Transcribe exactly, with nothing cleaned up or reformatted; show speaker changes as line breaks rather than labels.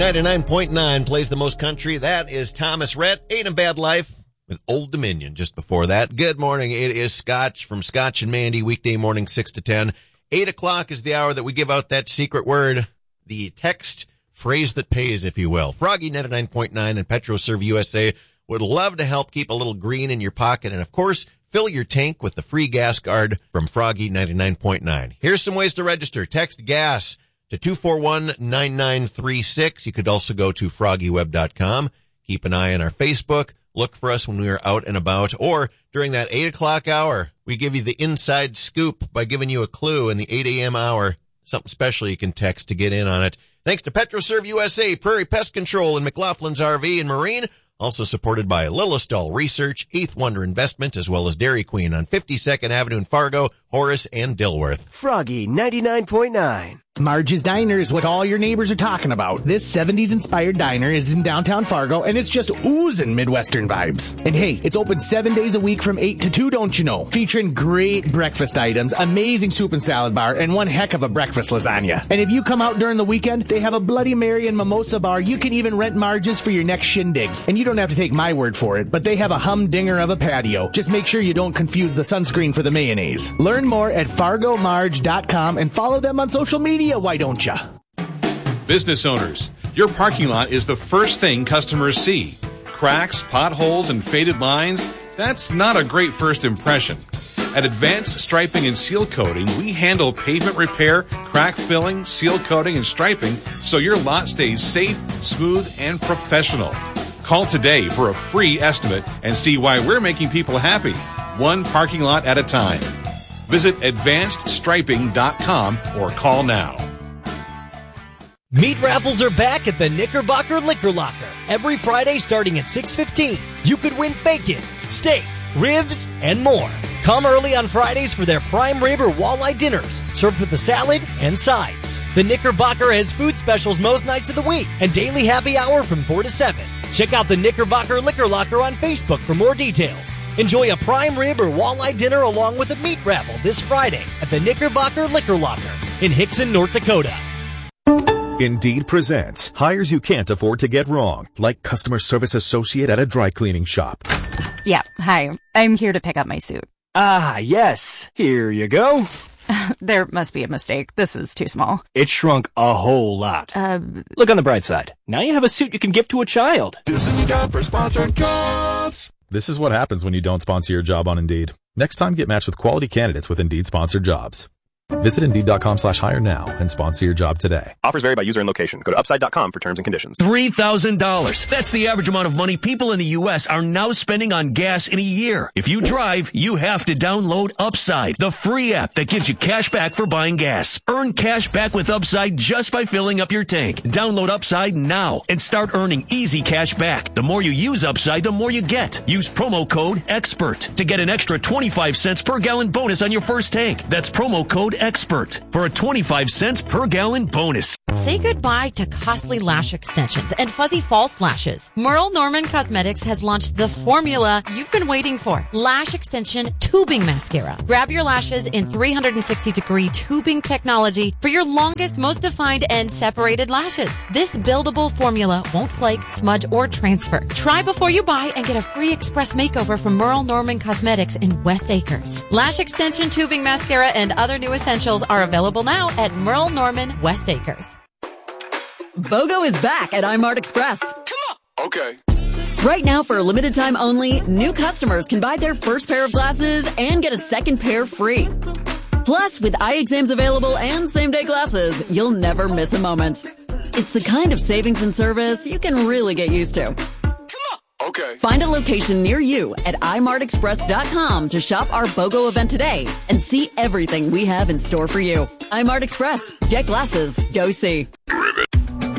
ninety-nine point nine plays the most country. That is Thomas Rhett, Ain't a Bad Life, with Old Dominion just before that. Good morning. It is Scotch from Scotch and Mandy, weekday morning, six to ten. eight o'clock is the hour that we give out that secret word, the text phrase that pays, if you will. Froggy ninety-nine point nine and PetroServe U S A would love to help keep a little green in your pocket. And, of course, fill your tank with the free gas card from Froggy ninety-nine point nine. Here's some ways to register. Text GAS to two four one, nine nine three six. You could also go to froggy web dot com. Keep an eye on our Facebook. Look for us when we are out and about. Or during that eight o'clock hour, we give you the inside scoop by giving you a clue in the eight a.m. hour. Something special you can text to get in on it. Thanks to PetroServe U S A, Prairie Pest Control, and McLaughlin's R V and Marine. Also supported by Lilistol Research, Eighth Wonder Investment, as well as Dairy Queen on fifty-second Avenue in Fargo, Horace, and Dilworth.
Froggy ninety-nine point nine.
Marge's Diner is what all your neighbors are talking about. This seventies-inspired diner is in downtown Fargo, and it's just oozing Midwestern vibes. And hey, it's open seven days a week from eight to two, don't you know? Featuring great breakfast items, amazing soup and salad bar, and one heck of a breakfast lasagna. And if you come out during the weekend, they have a Bloody Mary and mimosa bar. You can even rent Marge's for your next shindig. And you don't have to take my word for it, but they have a humdinger of a patio. Just make sure you don't confuse the sunscreen for the mayonnaise. Learn more at fargo marge dot com and follow them on social media. Why don't ya?
Business owners, your parking lot is the first thing customers see. Cracks, potholes, and faded lines, that's not a great first impression. At Advanced Striping and Seal Coating, we handle pavement repair, crack filling, seal coating, and striping so your lot stays safe, smooth, and professional. Call today for a free estimate and see why we're making people happy, one parking lot at a time. Visit advanced striping dot com or call now.
Meat raffles are back at the Knickerbocker Liquor Locker. Every Friday starting at six fifteen. You could win bacon, steak, ribs, and more. Come early on Fridays for their prime rib or walleye dinners, served with a salad and sides. The Knickerbocker has food specials most nights of the week and daily happy hour from four to seven. Check out the Knickerbocker Liquor Locker on Facebook for more details. Enjoy a prime rib or walleye dinner along with a meat raffle this Friday at the Knickerbocker Liquor Locker in Hickson, North Dakota.
Indeed presents hires you can't afford to get wrong, like customer service associate at a dry cleaning shop.
Yeah, hi. I'm here to pick up my suit.
Ah, yes. Here you go.
There must be a mistake. This is too small.
It shrunk a whole lot.
Uh,
Look on the bright side. Now you have a suit you can give to a child.
This is the job for sponsored jobs. This is what happens when you don't sponsor your job on Indeed. Next time, get matched with quality candidates with Indeed sponsored jobs. Visit Indeed.com slash hire now and sponsor your job today.
Offers vary by user and location. Go to Upside dot com for terms and conditions.
three thousand dollars. That's the average amount of money people in the U S are now spending on gas in a year. If you drive, you have to download Upside, the free app that gives you cash back for buying gas. Earn cash back with Upside just by filling up your tank. Download Upside now and start earning easy cash back. The more you use Upside, the more you get. Use promo code EXPERT to get an extra twenty-five cents per gallon bonus on your first tank. That's promo code EXPERT for a twenty-five cents per gallon bonus.
Say goodbye to costly lash extensions and fuzzy false lashes. Merle Norman Cosmetics has launched the formula you've been waiting for. Lash Extension Tubing Mascara. Grab your lashes in three hundred sixty degree tubing technology for your longest, most defined, and separated lashes. This buildable formula won't flake, smudge, or transfer. Try before you buy and get a free express makeover from Merle Norman Cosmetics in West Acres. Lash Extension Tubing Mascara and other new essentials are available now at Merle Norman West Acres.
BOGO is back at iMart Express.
Come on. Okay.
Right now, for a limited time only, new customers can buy their first pair of glasses and get a second pair free. Plus, with eye exams available and same-day glasses, you'll never miss a moment. It's the kind of savings and service you can really get used to.
Okay.
Find a location near you at i mart express dot com to shop our BOGO event today and see everything we have in store for you. iMart Express. Get glasses. Go see.